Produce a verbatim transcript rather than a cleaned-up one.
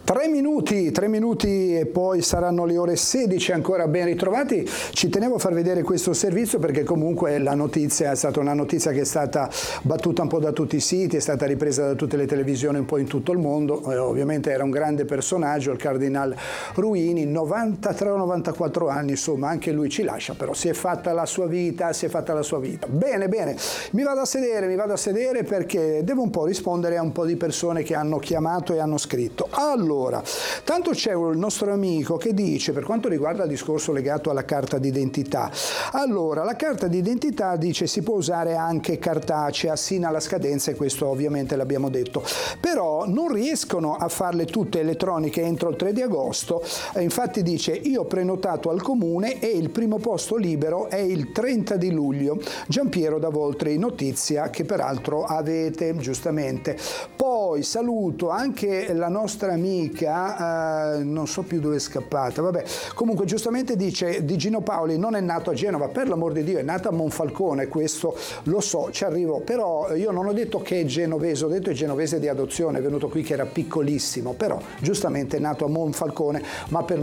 Tre minuti, tre minuti e poi saranno le ore sedici, ancora ben ritrovati. Ci tenevo a far vedere questo servizio perché comunque la notizia è stata una notizia che è stata battuta un po' da tutti i siti, è stata ripresa da tutte le televisioni un po' in tutto il mondo. Eh, ovviamente era un grande personaggio, il Cardinal Ruini, novantatré o novantaquattro anni, insomma anche lui ci lascia, però si è fatta la sua vita, si è fatta la sua vita. Bene, bene, mi vado a sedere, mi vado a sedere perché devo un po' rispondere a un po' di persone che hanno chiamato e hanno scritto. Allora, Allora, tanto c'è il nostro amico che dice, per quanto riguarda il discorso legato alla carta d'identità, allora la carta d'identità dice si può usare anche cartacea sino alla scadenza, e questo ovviamente l'abbiamo detto, però non riescono a farle tutte elettroniche entro il tre di agosto, infatti dice io ho prenotato al comune e il primo posto libero è il trenta di luglio. Giampiero da Voltri, notizia che peraltro avete giustamente. Poi saluto anche la nostra amica, Uh, non so più dove è scappata, vabbè, comunque giustamente dice di Gino Paoli non è nato a Genova, per l'amor di Dio è nato a Monfalcone, questo lo so, ci arrivo, però io non ho detto che è genovese, ho detto è genovese di adozione, è venuto qui che era piccolissimo, però giustamente è nato a Monfalcone, ma per